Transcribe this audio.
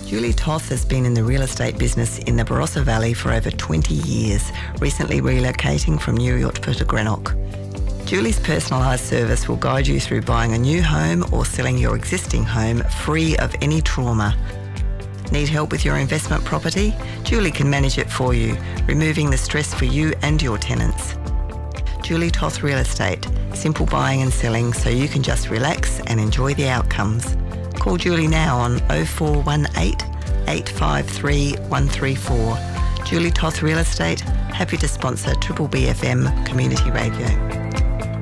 Julie Toth has been in the real estate business in the Barossa Valley for over 20 years, recently relocating from New York to Greenock. Julie's personalised service will guide you through buying a new home or selling your existing home free of any trauma. Need help with your investment property? Julie can manage it for you, removing the stress for you and your tenants. Julie Toth Real Estate. Simple buying and selling so you can just relax and enjoy the outcomes. Call Julie now on 0418 853 134. Julie Toth Real Estate, happy to sponsor Triple B FM Community Radio.